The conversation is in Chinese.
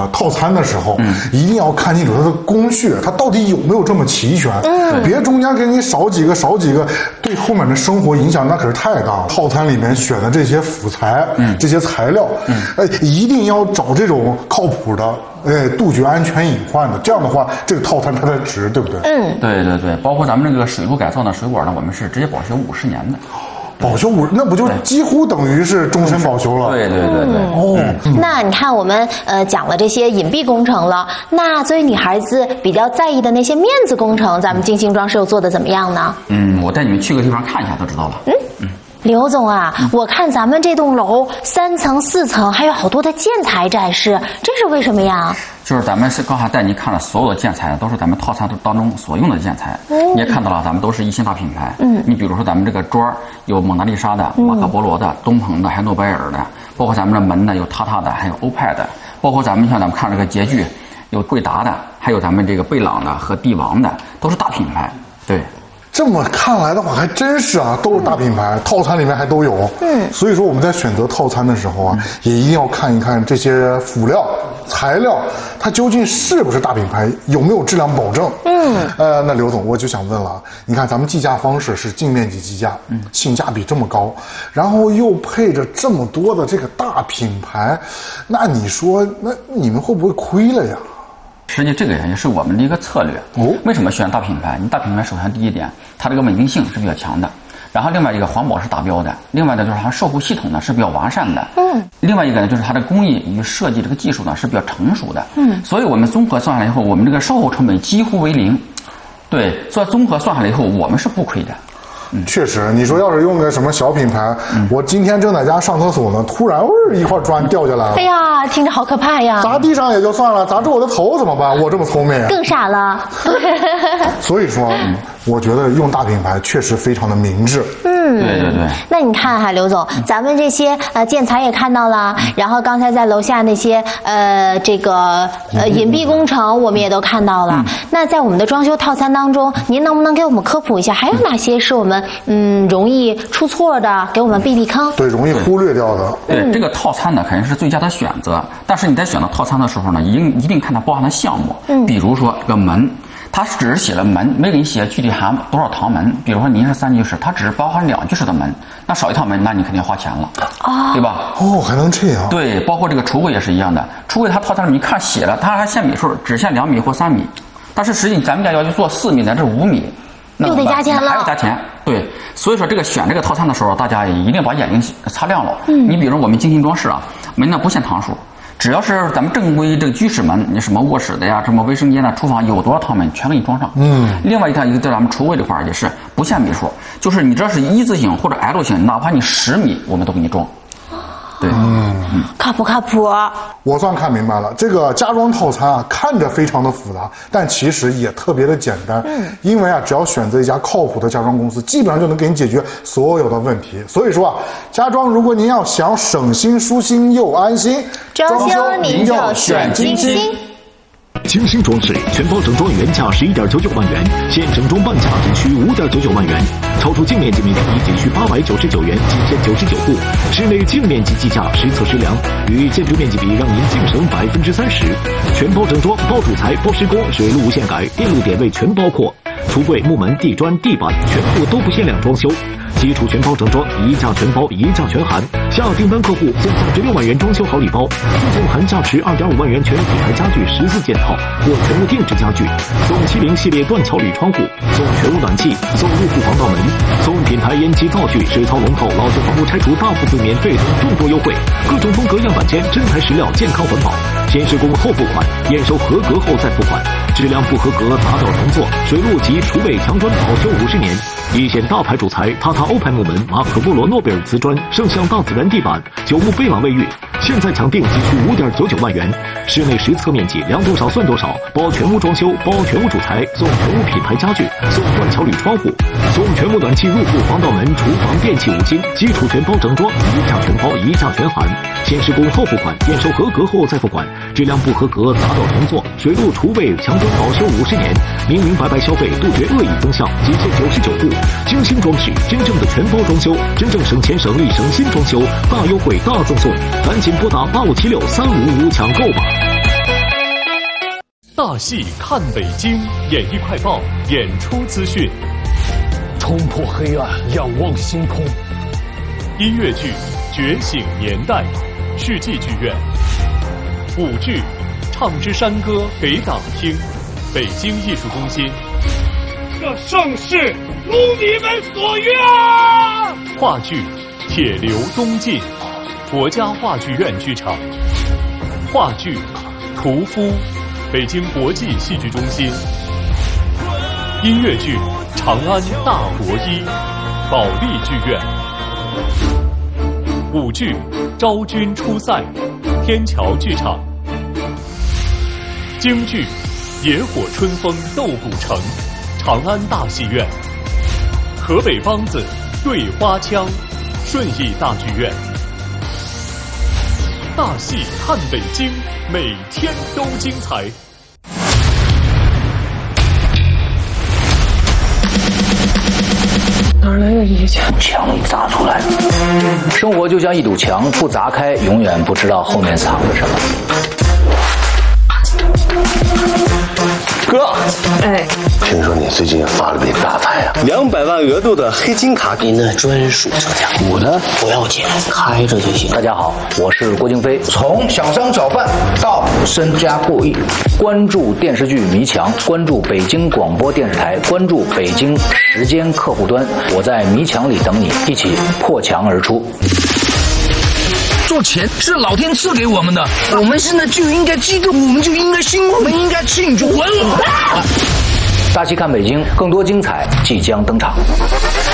个套餐的时候，一定要看清楚它的工序，它到底有没有这么齐全。别中间给你少几个，对后面的生活影响那可是太大了。套餐里面选的这些辅材，这些材料，一定要找这种靠谱的，杜绝安全隐患的。这样的话，这个套餐它才值，对不对？ 对，包括咱们这个水路改造的水果呢，我们是直接保修50年的。 保修50，那不就几乎等于是终身保修了？ 对。 那你看我们讲了这些隐蔽工程了，那作为女孩子比较在意的那些面子工程，咱们金星装饰又做的怎么样呢？ 我带你们去个地方看一下就知道了。 刘总啊，我看咱们这栋楼3层4层还有好多的建材展示，这是为什么呀？ 就是咱们是刚才带您看了所有的建材，都是咱们套餐当中所用的建材。你也看到了，咱们都是一线大品牌。你比如说咱们这个桌有蒙娜丽莎的、马可波罗的、东鹏的，还有诺贝尔的，包括咱们的门呢有塔塔的，还有欧派的，包括咱们像咱们看这个洁具有贵达的，还有咱们这个贝朗的和帝王的，都是大品牌。对。 这么看来的话，还真是啊，都是大品牌，套餐里面还都有。所以说我们在选择套餐的时候啊，也一定要看一看这些辅料、材料，它究竟是不是大品牌，有没有质量保证。那刘总，我就想问了，你看咱们计价方式是净面积计价，性价比这么高，然后又配着这么多的这个大品牌，那你说，那你们会不会亏了呀？ 实际这个也是我们的一个策略。为什么选大品牌？你大品牌首先第一点，它这个稳定性是比较强的，然后另外一个环保是达标的，另外呢就是它售后系统呢是比较完善的。另外一个呢就是它的工艺与设计这个技术呢是比较成熟的。所以我们综合算下来以后，我们这个售后成本几乎为0。对，所以综合算下来以后，我们是不亏的。 确实，你说要是用个什么小品牌，我今天正在家上厕所呢，突然一块砖掉下来了， 哎呀，听着好可怕呀！ 砸地上也就算了，砸着我的头怎么办？我这么聪明， 更傻了。 所以说，我觉得用大品牌确实非常的明智。 对。 那你看哈，刘总，咱们这些建材也看到了，然后刚才在楼下那些这个隐蔽工程我们也都看到了。那在我们的装修套餐当中，您能不能给我们科普一下，还有哪些是我们容易出错的，给我们避坑？ 对，容易忽略掉的。 对，这个套餐呢肯定是最佳的选择，但是你在选择套餐的时候呢，一定看它包含的项目。比如说这个门，它只是写了门，没给你写具体含多少堂门。比如说您是3居室，它只是包含2居室的门，那少一套门，那你肯定要花钱了，对吧？ 还能这样？ 对，包括这个橱柜也是一样的，橱柜它套餐里面看写了，它还限米数，只限2米或3米，但是实际咱们家要去做4米乃至5米， 又得加钱了， 还要加钱。对，所以说这个选这个套餐的时候，大家也一定把眼睛擦亮了。你比如我们精心装饰啊，门呢不限堂数。只要是咱们正规这个居室门，你什么卧室的呀，什么卫生间的、厨房有多少套门，全给你装上。另外一个在咱们橱柜这块也是不限米数，就是你只要是一字形或者 L 型，哪怕你10米，我们都给你装。对， 靠谱靠谱。 我算看明白了，这个家装套餐啊，看着非常的复杂，但其实也特别的简单。因为啊，只要选择一家靠谱的家装公司，基本上就能给你解决所有的问题。所以说啊，家装如果您要想省心、舒心又安心， 装修您就选金星。 金星装饰全包整装原价11.99万元，现整装半价仅需5.99万元，超出净面积面积仅需899元，7099户，室内净面积计价实测实量，与建筑面积比让您净省30%。全包整装，包主材、包施工，水路无限改，电路点位全包括，橱柜、木门、地砖、地板全部都不限量装修。基础全包整装，一价全包，一价全含。下订单客户送36万元装修好礼包，附送含价值2.5万元全品牌家具14件套或全屋定制家具，送70系列断桥铝窗户，送全屋暖气，送入户防盗门，送品牌烟机灶具、水槽龙头、老旧房屋拆除大幅度免费等众多优惠，各种风格样板间，真材实料，健康环保。先施工后付款，验收合格后再付款，质量不合格砸掉重做，水路及厨卫墙砖保修50年。一线大牌主材塔塔欧派木门、马可波罗诺贝尔瓷砖、圣象大自然地板、9木贝朗卫浴，现在抢定仅需5.99万元。室内实测面积量多少算多少，包全屋装修，包全屋主材，送全屋品牌家具，送断桥铝窗户，送全屋暖气入户防盗门、厨房电器5金，基础全包整装，一价全包，一价全含。先施工后付款，验收合格后再付款，质量不合格砸掉重做，水路厨卫墙砖保修50年，明明白白消费，杜绝恶意增项，仅限99户。精星装饰，真正的全包装修，真正省钱省力省心装修，大优惠大赠送，赶紧拨打85763555抢购吧。 大戏看北京，演艺快报演出资讯。 冲破黑暗，仰望星空。 音乐剧《觉醒年代》，世纪剧院。舞剧《唱支山歌》给党听，北京艺术中心。 这盛世如你们所愿啊！ 话剧《铁流东进》，国家话剧院剧场。话剧《屠夫》，北京国际戏剧中心。音乐剧《长安大国医》，保利剧院。舞剧《昭君出塞》，天桥剧场。京剧《野火春风斗古城》，长安大戏院。河北梆子《对花腔》，顺义大剧院。大戏看北京，每天都精彩。 哪来的这些钱？ 墙里砸出来。生活就像一堵墙，不砸开，永远不知道后面藏着什么。 哥，哎， 听说你最近发了笔大财啊 ，200万额度的黑金卡，您的专属车价。 我呢， 不要钱，开着就行。 大家好，我是郭京飞。 从小商小贩到身家过亿， 关注电视剧《迷墙》，关注北京广播电视台，关注北京时间客户端。我在迷墙里等你，一起破墙而出。 做钱是老天赐给我们的，我们现在就应该激动，我们就应该兴奋，我们应该庆祝。 大戏看北京，更多精彩即将登场。